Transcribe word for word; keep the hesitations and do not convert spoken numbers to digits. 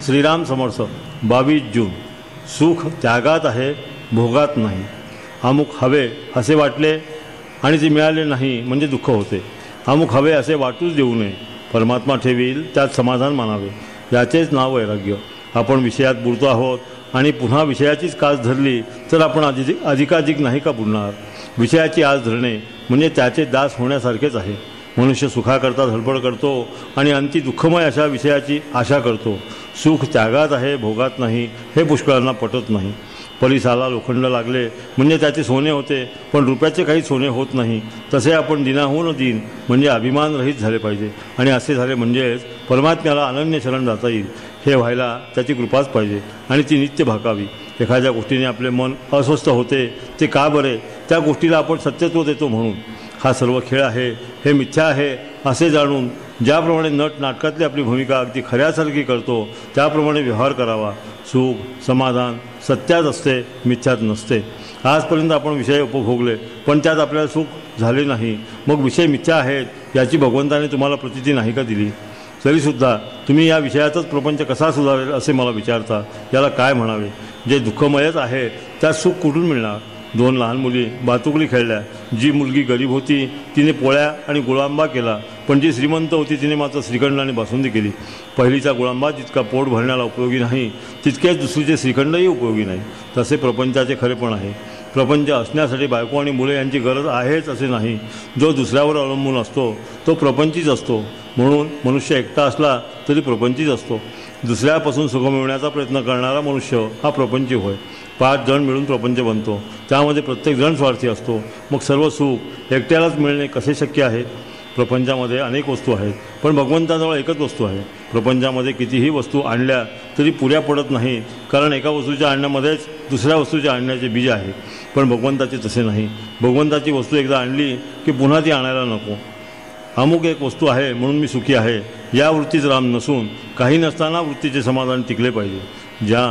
श्रीराम समर्थ बावीस जून. सुख त्यागात आहे, भोगात नाही. अमुक हवे असे वाटले आणि ते मिळाले नाही म्हणजे दुःख होते. अमुक हवे असे वाटूच देऊ नये. परमात्मा ठेवील त्यात समाधान मानावे. याचेच नाव वैराग्य. आपण विषयात बुडतो आहोत आणि पुन्हा विषयाचीच कास धरली तर आपण अधिक अधिकाधिक नाही का बुडणार. विषयाची आस धरणे म्हणजे त्याचे दास होण्यासारखेच आहे. मनुष्य सुखाकरता धडपड करतो आणि अंती दुःखमय अशा विषयाची आशा करतो. सुख त्यागात आहे, भोगात नाही हे पुष्कळांना पटत नाही. परिसाला लोखंड लागले म्हणजे त्याचे सोने होते, पण रुपयाचे काही सोने होत नाही. तसे आपण दिनाहून दिन म्हणजे अभिमानरहित झाले पाहिजे आणि असे झाले म्हणजेच परमात्म्याला अनन्य शरण जाता येईल. हे व्हायला त्याची कृपाच पाहिजे आणि ती नित्य भाकावी. एखाद्या गोष्टीने आपले मन अस्वस्थ होते ते का बरे? त्या गोष्टीला आपण सत्यत्व देतो म्हणून. हा सर्व खेळ आहे, हे मिथ्या आहे असे जाणून ज्याप्रमाणे नट नाटकातली आपली भूमिका अगदी खऱ्यासारखी करतो त्याप्रमाणे व्यवहार करावा. सुख समाधान सत्यात असते, मिथ्यात नसते. आजपर्यंत आपण विषय उपभोगले पण त्यात आपल्याला सुख झाले नाही. मग विषय मिथ्या आहेत याची भगवंताने तुम्हाला प्रतीती नाही का दिली? तरीसुद्धा तुम्ही या विषयातच प्रपंच कसा सुधारेल असे मला विचारता. याला काय म्हणावे? जे दुःखमयच आहे त्यात सुख कुठून मिळणार? दोन लहान मुली बातुकली खेळल्या. जी मुलगी गरीब होती तिने पोळ्या आणि गुळांबा केला, पण जी श्रीमंत होती तिने मात्र श्रीखंड आणि बासुंदी केली. पहिलीचा गुळांबा जितका पोट भरण्याला उपयोगी नाही तितकेच दुसरीचे श्रीखंडही उपयोगी नाही. तसे प्रपंचाचे खरेपण आहे. प्रपंच असण्यासाठी बायको आणि मुले यांची गरज आहेच असे नाही. जो दुसऱ्यावर अवलंबून असतो तो प्रपंचीच असतो. म्हणून मनुष्य एकटा असला तरी प्रपंचीच असतो. दुसऱ्यापासून सुख मिळवण्याचा प्रयत्न करणारा मनुष्य हा प्रपंची होय. पाच जण मिळून प्रपंच बनतो, त्यामध्ये प्रत्येक जण स्वार्थी असतो. मग सर्व सुख एकट्यालाच मिळणे कसे शक्य आहे? प्रपंचामध्ये अनेक वस्तू आहेत पण भगवंताजवळ एकच वस्तू आहे. प्रपंचामध्ये कितीही वस्तू आणल्या तरी पुऱ्या पडत नाही, कारण एका वस्तूच्या आणण्यामध्येच दुसऱ्या वस्तूच्या आणण्याचे बीज आहे. पण भगवंताचे तसे नाही. भगवंताची वस्तू एकदा आणली की पुन्हा ती आणायला नको. अमुक एक वस्तू आहे म्हणून मी सुखी आहे या वृत्तीच राम नसून काही नसताना वृत्तीचे समाधान टिकले पाहिजे. ज्या